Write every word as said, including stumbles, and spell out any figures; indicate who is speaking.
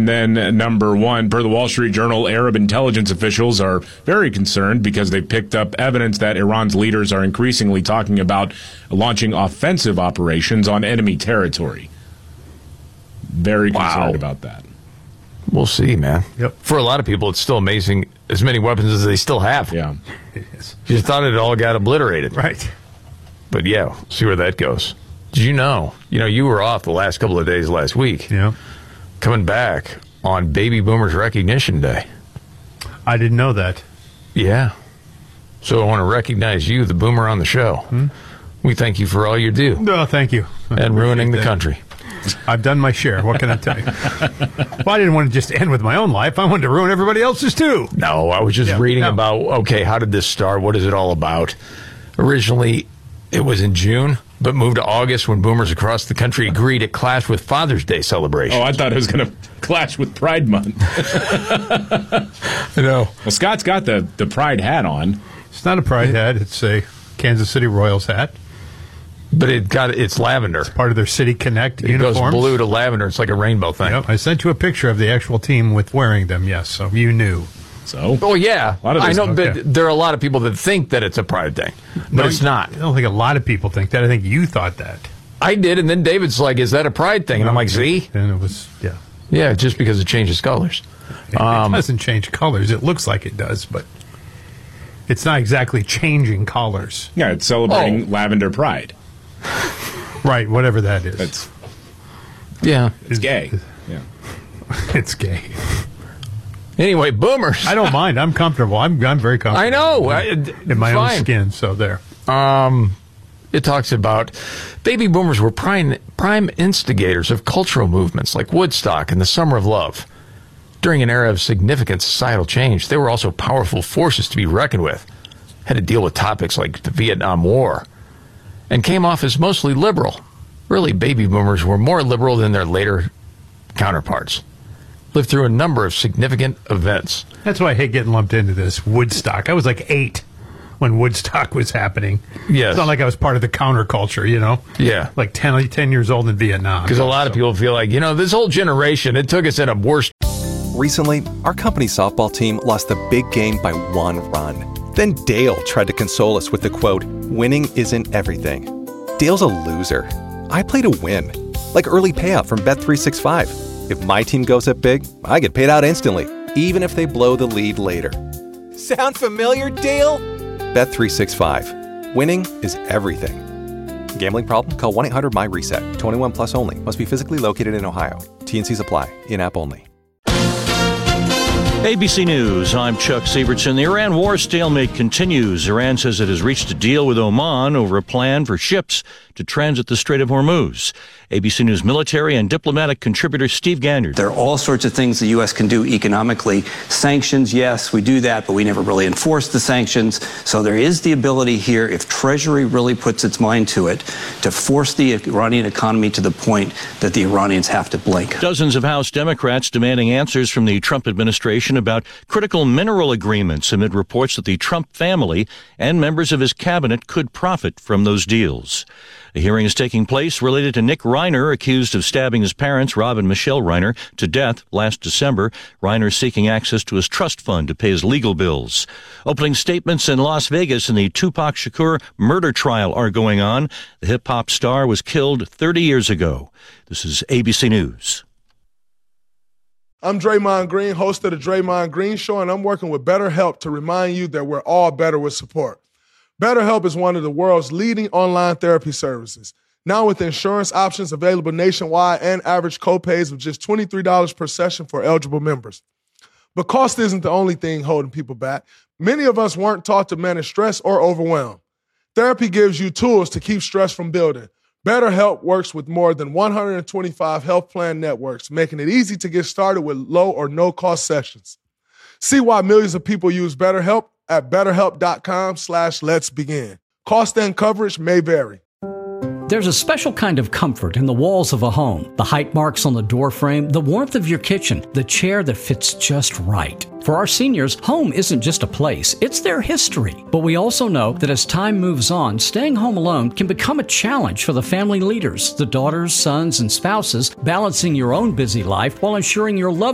Speaker 1: And then number one, per the Wall Street Journal, Arab intelligence officials are very concerned because they picked up evidence that Iran's leaders are increasingly talking about launching offensive operations on enemy territory. Very concerned
Speaker 2: wow.
Speaker 1: about that.
Speaker 2: We'll see, man.
Speaker 3: Yep.
Speaker 2: For a lot of people, it's still amazing as many weapons as they still have.
Speaker 1: Yeah.
Speaker 3: It is.
Speaker 2: You just thought it all got obliterated.
Speaker 3: Right.
Speaker 2: But yeah, see where that goes. Did you know? You know, you were off the last couple of days last week.
Speaker 3: Yeah.
Speaker 2: Coming back on Baby Boomers Recognition Day.
Speaker 3: I didn't know that.
Speaker 2: Yeah. So I want to recognize you, the boomer on the show.
Speaker 3: Hmm?
Speaker 2: We thank you for all you do.
Speaker 3: No, thank you.
Speaker 2: And ruining the
Speaker 3: that.
Speaker 2: country.
Speaker 3: I've done my share. What can I tell you? Well, I didn't want to just end with my own life. I wanted to ruin everybody else's, too.
Speaker 2: No, I was just
Speaker 3: Yeah,
Speaker 2: reading
Speaker 3: no.
Speaker 2: about, okay, how did this start? What is it all about? Originally, it was in June, but moved to August when boomers across the country agreed it clashed with Father's Day celebrations.
Speaker 1: Oh, I thought it was going to clash with Pride Month.
Speaker 2: I know.
Speaker 1: Well, Scott's got the, the Pride hat on.
Speaker 3: It's not a pride hat. It's a Kansas City Royals hat.
Speaker 2: But it got it's lavender.
Speaker 3: Part of their City Connect
Speaker 2: It
Speaker 3: uniforms.
Speaker 2: goes blue to lavender. It's like a rainbow thing.
Speaker 3: Yep. I sent you a picture of the actual team with wearing them, yes, so you knew.
Speaker 1: So,
Speaker 2: Oh, yeah.
Speaker 1: A lot of
Speaker 2: I
Speaker 1: this-
Speaker 2: know,
Speaker 3: okay.
Speaker 2: but there are a lot of people that think that it's a pride thing. But
Speaker 3: No,
Speaker 2: it's not.
Speaker 3: I don't think a lot of people think that. I think you thought that.
Speaker 2: I did, and then David's like, is that a pride thing? And I'm like, see?
Speaker 3: And it was, yeah.
Speaker 2: Yeah, just because it changes colors.
Speaker 3: It,
Speaker 2: Um,
Speaker 3: it doesn't change colors. It looks like it does, but it's not exactly changing colors.
Speaker 1: yeah, it's celebrating
Speaker 2: Oh.
Speaker 1: Lavender Pride.
Speaker 3: Right, whatever that is.
Speaker 1: It's,
Speaker 2: Yeah.
Speaker 1: it's gay. Yeah.
Speaker 3: It's gay.
Speaker 2: Anyway, boomers.
Speaker 3: I don't mind. I'm comfortable. I'm I'm very comfortable.
Speaker 2: I know. I,
Speaker 3: in my
Speaker 2: fine.
Speaker 3: own skin, so there.
Speaker 2: Um, it talks about baby boomers were prime, prime instigators of cultural movements like Woodstock and the Summer of Love. During an era of significant societal change, they were also powerful forces to be reckoned with, had to deal with topics like the Vietnam War, and came off as mostly liberal. Really, baby boomers were more liberal than their later counterparts. Lived through a number of significant events.
Speaker 3: That's why I hate getting lumped into this. Woodstock. I was like eight when Woodstock was happening.
Speaker 2: Yes.
Speaker 3: It's not like I was part of the counterculture, you know?
Speaker 2: Yeah.
Speaker 3: Like ten, ten years old in Vietnam.
Speaker 2: Because a lot of people feel like, you know, this whole generation, it took us in a worse.
Speaker 4: Recently, our company softball team lost the big game by one run. Then Dale tried to console us with the quote, "Winning isn't everything." Dale's a loser. I play to win. Like early payout from Bet three sixty-five. If my team goes up big, I get paid out instantly, even if they blow the lead later. Sound familiar, Dale? Bet three sixty-five. Winning is everything. Gambling problem? Call one eight hundred M Y reset. twenty-one plus only. Must be physically located in Ohio. T and C's apply. In-app only.
Speaker 5: A B C News, I'm Chuck Sievertson. The Iran war stalemate continues. Iran says it has reached a deal with Oman over a plan for ships to transit the Strait of Hormuz. A B C News military and diplomatic contributor Steve Ganyard.
Speaker 6: There are all sorts of things the U S can do economically. Sanctions, yes, we do that, but we never really enforce the sanctions. So there is the ability here, if Treasury really puts its mind to it, to force the Iranian economy to the point that the Iranians have to blink.
Speaker 5: Dozens of House Democrats demanding answers from the Trump administration about critical mineral agreements amid reports that the Trump family and members of his cabinet could profit from those deals. A hearing is taking place related to Nick Reiner, accused of stabbing his parents, Rob and Michelle Reiner, to death last December. Reiner seeking access to his trust fund to pay his legal bills. Opening statements in Las Vegas in the Tupac Shakur murder trial are going on. The hip-hop star was killed thirty years ago. This is A B C News.
Speaker 7: I'm Draymond Green, host of the Draymond Green Show, and I'm working with BetterHelp to remind you that we're all better with support. BetterHelp is one of the world's leading online therapy services. Now with insurance options available nationwide and average copays of just twenty-three dollars per session for eligible members. But cost isn't the only thing holding people back. Many of us weren't taught to manage stress or overwhelm. Therapy gives you tools to keep stress from building. BetterHelp works with more than one hundred twenty-five health plan networks, making it easy to get started with low or no-cost sessions. See why millions of people use BetterHelp at betterhelp.com slash let's begin. Cost and coverage may vary.
Speaker 8: There's a special kind of comfort in the walls of a home. The height marks on the door frame, the warmth of your kitchen, the chair that fits just right. For our seniors, home isn't just a place, it's their history. But we also know that as time moves on, staying home alone can become a challenge for the family leaders, the daughters, sons, and spouses, balancing your own busy life while ensuring your loved